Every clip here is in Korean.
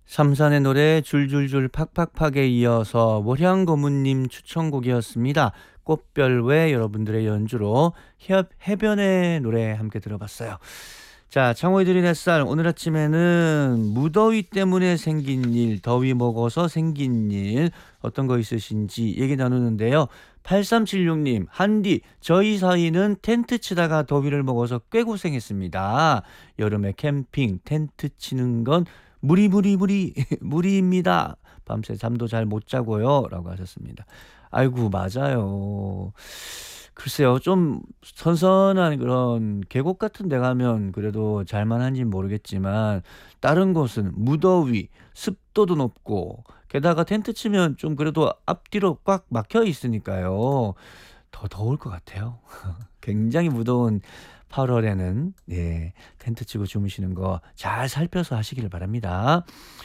삼산의 노래 줄줄줄 팍팍팍에 이어서 월향고문님 추천곡이었습니다. 꽃별 외 여러분들의 연주로 해변의 노래 함께 들어봤어요. 자, 창호이들의 햇살 오늘 아침에는 무더위 때문에 생긴 일, 더위 먹어서 생긴 일 어떤 거 있으신지 얘기 나누는데요. 8376님, 한디, 저희 사이는 텐트 치다가 더위를 먹어서 꽤 고생했습니다. 여름에 캠핑, 텐트 치는 건 무리 무리입니다. 밤새 잠도 잘 못 자고요. 라고 하셨습니다. 아이고, 맞아요. 글쎄요, 좀 선선한 그런 계곡 같은 데 가면 그래도 잘만한지는 모르겠지만, 다른 곳은 무더위, 습도도 높고, 게다가 텐트 치면 좀 그래도 앞뒤로 꽉 막혀 있으니까요. 더 더울 것 같아요. 굉장히 무더운 8월에는 텐트 치고 주무시는 거 잘 살펴서 하시기를 바랍니다.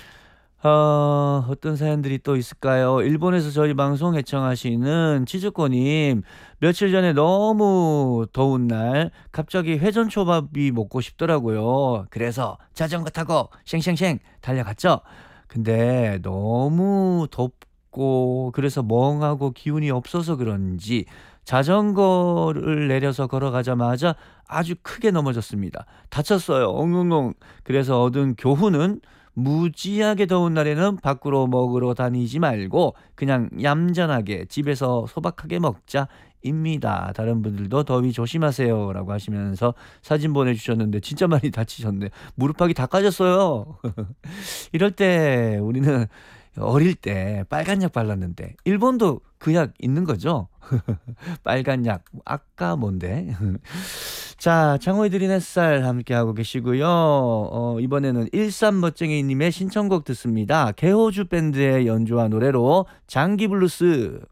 어떤 사연들이 또 있을까요? 일본에서 저희 방송 애청하시는 치즈코님, 며칠 전에 너무 더운 날 갑자기 회전초밥이 먹고 싶더라고요. 그래서 자전거 타고 쉥쉥쉥 달려갔죠. 근데 너무 덥고 그래서 멍하고 기운이 없어서 그런지 자전거를 내려서 걸어가자마자 아주 크게 넘어졌습니다. 다쳤어요. 엉엉엉. 그래서 얻은 교훈은 무지하게 더운 날에는 밖으로 먹으러 다니지 말고 그냥 얌전하게 집에서 소박하게 먹자입니다. 다른 분들도 더위 조심하세요. 라고 하시면서 사진 보내주셨는데 진짜 많이 다치셨네. 무릎팍이 다 까졌어요. 이럴 때 우리는 어릴 때 빨간 약 발랐는데 일본도 그 약 있는 거죠? 빨간 약 아까 뭔데? 자, 창호이 드린 햇살 함께하고 계시고요. 이번에는 13멋쟁이님의 신청곡 듣습니다. 개호주 밴드의 연주와 노래로 장기블루스.